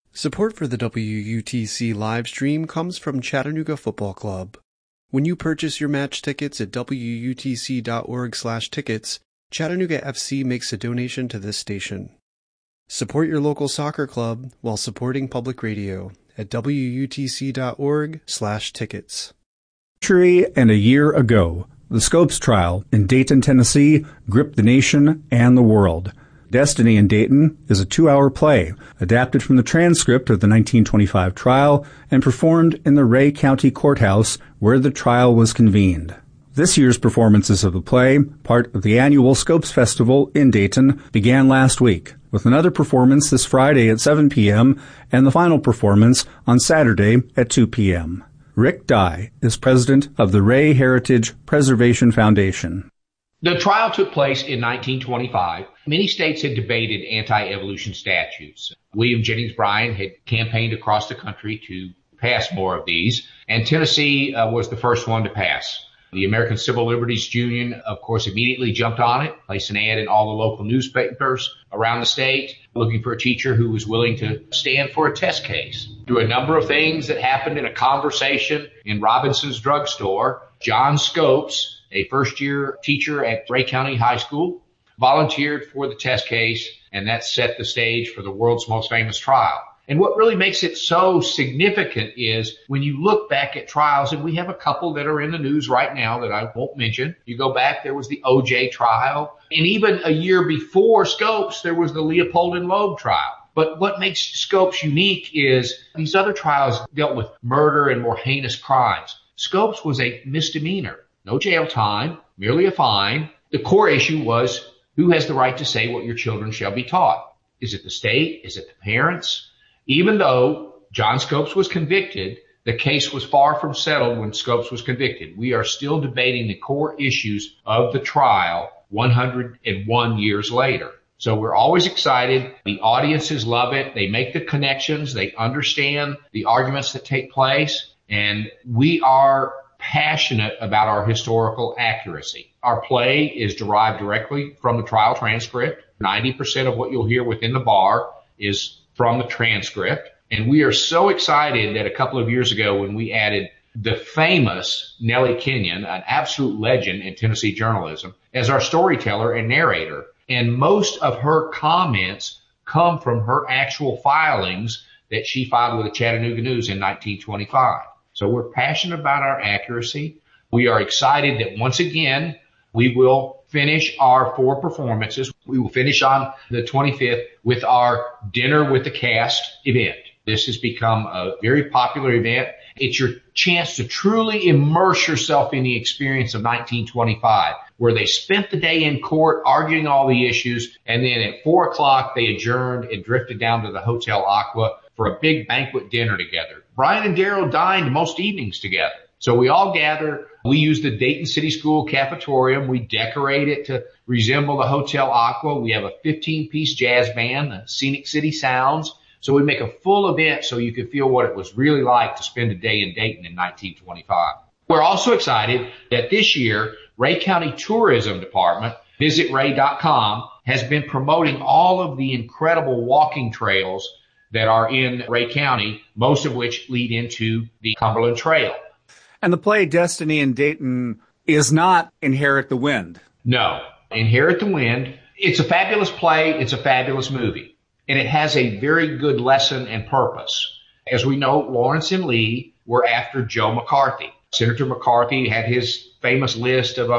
Support for the WUTC live stream comes from Chattanooga Football Club. When you purchase your match tickets at wutc.org/tickets, Chattanooga FC makes a donation to this station. Support your local soccer club while supporting public radio at wutc.org/tickets. And a year ago, the Scopes trial in Dayton, Tennessee gripped the nation and the world. Destiny in Dayton is a 2-hour play adapted from the transcript of the 1925 trial and performed in the Ray County Courthouse where the trial was convened. This year's performances of the play, part of the annual Scopes Festival in Dayton, began last week, with another performance this Friday at 7 p.m. and the final performance on Saturday at 2 p.m. Rick Dye is president of the Ray Heritage Preservation Foundation. The trial took place in 1925. Many states had debated anti-evolution statutes. William Jennings Bryan had campaigned across the country to pass more of these, and Tennessee was the first one to pass. The American Civil Liberties Union, of course, immediately jumped on it, placed an ad in all the local newspapers around the state, looking for a teacher who was willing to stand for a test case. Through a number of things that happened in a conversation in Robinson's drugstore, John Scopes, a first-year teacher at Ray County High School, volunteered for the test case, and that set the stage for the world's most famous trial. And what really makes it so significant is when you look back at trials, and we have a couple that are in the news right now that I won't mention. You go back, there was the O.J. trial, and even a year before Scopes, there was the Leopold and Loeb trial. But what makes Scopes unique is these other trials dealt with murder and more heinous crimes. Scopes was a misdemeanor. No jail time, merely a fine. The core issue was who has the right to say what your children shall be taught? Is it the state? Is it the parents? Even though John Scopes was convicted, the case was far from settled when Scopes was convicted. We are still debating the core issues of the trial 101 years later. So we're always excited. The audiences love it. They make the connections. They understand the arguments that take place. And we are passionate about our historical accuracy. Our play is derived directly from the trial transcript. 90% of what you'll hear within the bar is from the transcript. And we are so excited that a couple of years ago when we added the famous Nellie Kenyon, an absolute legend in Tennessee journalism, as our storyteller and narrator. And most of her comments come from her actual filings that she filed with the Chattanooga News in 1925. So we're passionate about our accuracy. We are excited that once again, we will finish our 4 performances. We will finish on the 25th with our Dinner with the Cast event. This has become a very popular event. It's your chance to truly immerse yourself in the experience of 1925, where they spent the day in court arguing all the issues, and then at 4 o'clock they adjourned and drifted down to the Hotel Aqua for a big banquet dinner together. Brian and Daryl dined most evenings together. So we all gather. We use the Dayton City School cafetorium. We decorate it to resemble the Hotel Aqua. We have a 15-piece jazz band, the Scenic City Sounds. So we make a full event so you can feel what it was really like to spend a day in Dayton in 1925. We're also excited that this year, Ray County Tourism Department, visitray.com, has been promoting all of the incredible walking trails that are in Ray County, most of which lead into the Cumberland Trail. And the play Destiny in Dayton is not Inherit the Wind. No. Inherit the Wind, it's a fabulous play. It's a fabulous movie. And it has a very good lesson and purpose. As we know, Lawrence and Lee were after Joe McCarthy. Senator McCarthy had his famous list of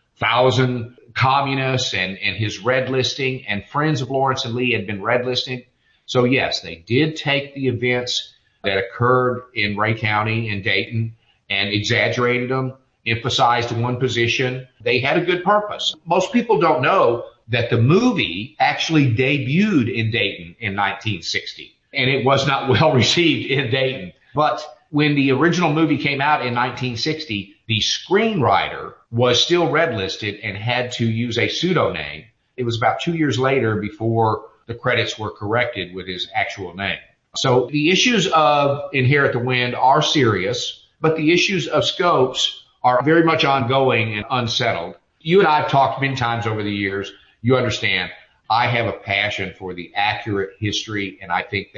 1,000 communists and his red listing, and friends of Lawrence and Lee had been red listing. So yes, they did take the events that occurred in Ray County and Dayton and exaggerated them, emphasized one position. They had a good purpose. Most people don't know that the movie actually debuted in Dayton in 1960, and it was not well received in Dayton. But when the original movie came out in 1960, the screenwriter was still red listed and had to use a pseudonym. It was about 2 years later before the credits were corrected with his actual name. So the issues of Inherit the Wind are serious, but the issues of Scopes are very much ongoing and unsettled. You and I have talked many times over the years. You understand, I have a passion for the accurate history, and I think